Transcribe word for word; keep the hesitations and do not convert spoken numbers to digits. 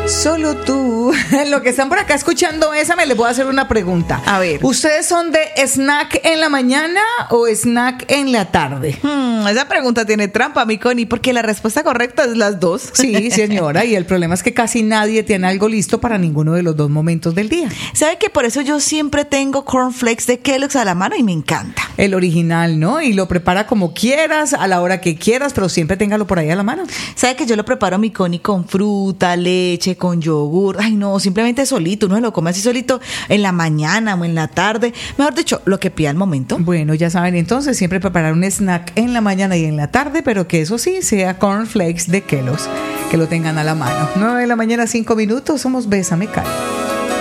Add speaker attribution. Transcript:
Speaker 1: Solo tú. Lo que están por acá escuchando esa, me les voy a hacer una pregunta.
Speaker 2: A ver.
Speaker 1: ¿Ustedes son de snack en la mañana o snack en la tarde?
Speaker 2: Hmm, esa pregunta tiene trampa, mi Connie, porque la respuesta correcta es las dos.
Speaker 1: Sí, señora, y el problema es que casi nadie tiene algo listo para ninguno de los dos momentos del día.
Speaker 2: ¿Sabe que por eso yo siempre tengo cornflakes de Kellogg's a la mano y me encanta?
Speaker 1: El original, ¿no? Y lo prepara como quieras, a la hora que quieras, pero siempre téngalo por ahí a la mano.
Speaker 2: ¿Sabe que yo lo preparo, mi Connie, con fruta, leche, con yogur? Ay, no, simplemente solito, uno se lo come así solito en la mañana o en la tarde. Mejor dicho, lo que pida al momento.
Speaker 1: Bueno, ya saben, entonces siempre preparar un snack en la mañana y en la tarde, pero que eso sí sea cornflakes de Kellogg's, que lo tengan a la mano. nueve de la mañana, cinco minutos, somos Bésame Cali.